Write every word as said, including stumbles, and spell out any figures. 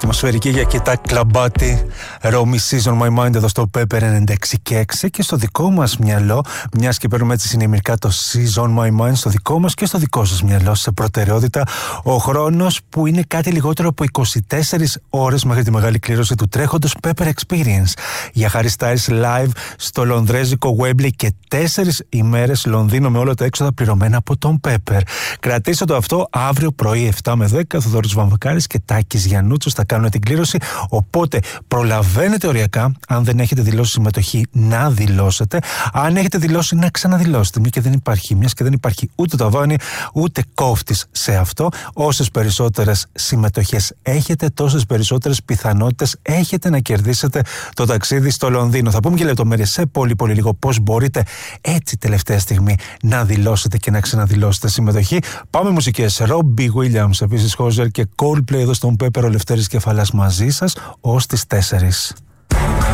ατμοσφαιρική για κοιτά κλαμπάτι. Romy Season My Mind εδώ στο Pepper ενενήντα έξι και έξι και στο δικό μας μυαλό, μιας και παίρνουμε έτσι συνημερικά το Season My Mind στο δικό μας και στο δικό σας μυαλό σε προτεραιότητα, ο χρόνος που είναι κάτι λιγότερο από είκοσι τέσσερις ώρες μέχρι τη μεγάλη κλήρωση του τρέχοντος Pepper Experience για Harry Styles live στο λονδρέζικο Wembley και τέσσερις ημέρες Λονδίνο με όλα τα έξοδα πληρωμένα από τον Pepper. Κρατήστε το αυτό, αύριο πρωί επτά με δέκα Θοδωρής Βαμβακάρης και Τάκης Γιαννούτσος θα κάνουν την κλήρωση, οπότε προλαβαίνετε οριακά. Αν δεν έχετε δηλώσει συμμετοχή, να δηλώσετε. Αν έχετε δηλώσει, να ξαναδηλώσετε. Μια και δεν υπάρχει, μιας και δεν υπάρχει ούτε ταβάνι ούτε κόφτης σε αυτό. Όσες περισσότερες συμμετοχές έχετε, τόσες περισσότερες πιθανότητες έχετε να κερδίσετε το ταξίδι στο Λονδίνο. Θα πούμε και λεπτομέρειες σε πολύ πολύ λίγο πώς μπορείτε έτσι τελευταία στιγμή να δηλώσετε και να ξαναδηλώσετε συμμετοχή. Πάμε μουσικές. Robbie Williams, επίσης Hozier και Coldplay εδώ στον Pepper, ο Λευτέρης Κεφαλάς μαζί σας ως τις τέσσερις.